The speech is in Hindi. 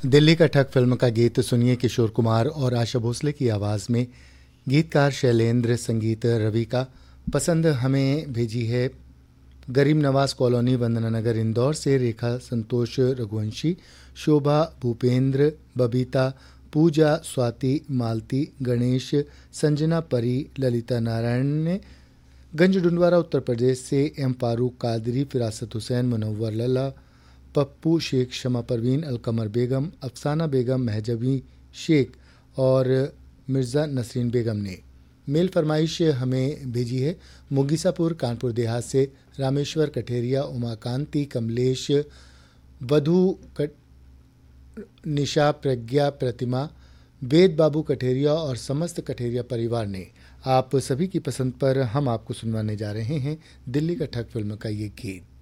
दिल्ली का ठग फिल्म का गीत सुनिए किशोर कुमार और आशा भोसले की आवाज़ में। गीतकार शैलेंद्र, संगीत रवि का। पसंद हमें भेजी है गरीब नवाज कॉलोनी, वंदना नगर, इंदौर से रेखा संतोष रघुवंशी, शोभा, भूपेंद्र, बबीता, पूजा, स्वाति, मालती, गणेश, संजना, परी, ललिता नारायण ने। गंज डुंडवारा उत्तर प्रदेश से एम फारूक कादरी, फिरासत हुसैन, मुनव्वर लल्ला, पप्पू शेख, शमा परवीन, अलकमर बेगम, अफसाना बेगम, महजबी शेख और मिर्ज़ा नसरीन बेगम ने। मेल फरमाइश हमें भेजी है मुगीसापुर कानपुर देहात से रामेश्वर कठेरिया, उमाकांति, कमलेश, वधु निशा, प्रज्ञा, प्रतिमा, वेद बाबू कठेरिया और समस्त कठेरिया परिवार ने। आप सभी की पसंद पर हम आपको सुनवाने जा रहे हैं दिल्ली का ठग फिल्म का ये गीत।